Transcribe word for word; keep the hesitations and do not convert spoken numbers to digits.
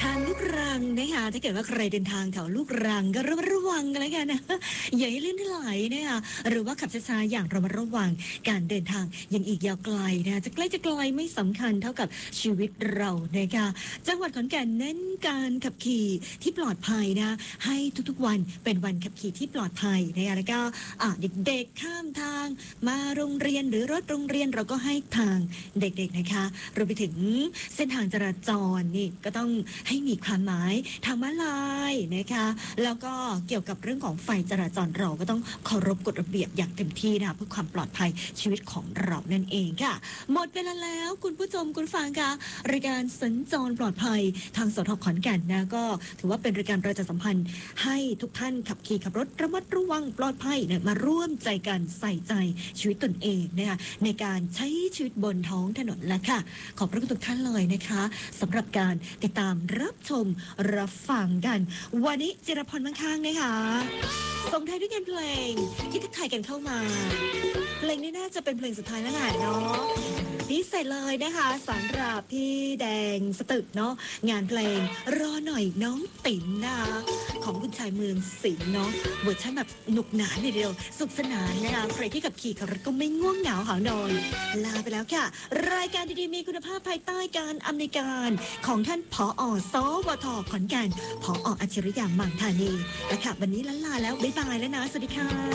างลูกรังนะคะถ้าเกิดว่าใครเดินทางแถวลูกรังก็ระมัดระวังกันแล้วกันนะอย่าให้ลื่นถลายนะคะหรือว่าขับช้าๆอย่างระมัดระวังการเดินทางยังอีกยาวไกลนะจะใกล้จะไกลไม่สำคัญเท่ากับชีวิตเรานะคะจังหวัดขอนแก่นเน้นการขับขี่ที่ปลอดภัยนะให้ทุกๆวันเป็นวันขับขี่ที่ปลอดภัยนะคะแล้วก็เด็กๆข้ามทางมาโรงเรียนหรือรถโรงเรียนเราก็ให้ทางเด็กๆนะคะรวมไปถึงเส้นทางจราจรนี่ก็ต้องให้มีความหมายทางม้าลายนะคะแล้วก็เกี่ยวกับเรื่องของไฟจราจรเราก็ต้องเคารพกฎระเบียบอย่างเต็มที่นะเพื่อความปลอดภัยชีวิตของเรานั่นเองค่ะหมดเวลาแล้วคุณผู้ชมคุณฟังค่ะรายการสัญจรปลอดภัยทางสทขอนแก่นนะก็ถือว่าเป็นรายการประชาสัมพันธ์ให้ทุกท่านขับขี่ขับรถระมัดระวังปลอดภัยเนี่ยมาร่วมใจกันใส่ใจชีวิตตนเองนะคะในการใช้ชีวิตบนท้องถนนแล้วค่ะขอบพระคุณทุกท่านเลยนะคะสำหรับการติดตามรับชมรับฟังกันวันนี้จิรพรมั่งคั่งนะคะส่งท้ายด้วยเพลงที่ทักทายกันเข้ามาเพลงนี้น่าจะเป็นเพลงสุดท้ายแล้วแหละเนาะพิเศษเลยนะคะสำหรับพี่แดงสตึกเนาะงานเพลงรอหน่อยน้องติ๋มนะคะของคุณชายเมืองสิงห์เนาะเวอร์ชันแบบหนุกหนานเลยเดียวสุขสนานนะคะใครที่ขับขี่ขับรถก็ไม่ง่วงเหงาหานอนลาไปแล้วค่ะรายการดีๆมีคุณภาพภายใต้การอำนวยการของท่านผอ.สวท.ขอนแก่นผอ.อัจฉริยะ มังธานีและค่ะวันนี้ลาลาแล้วบ๊ายบายแล้วนะสวัสดีค่ะ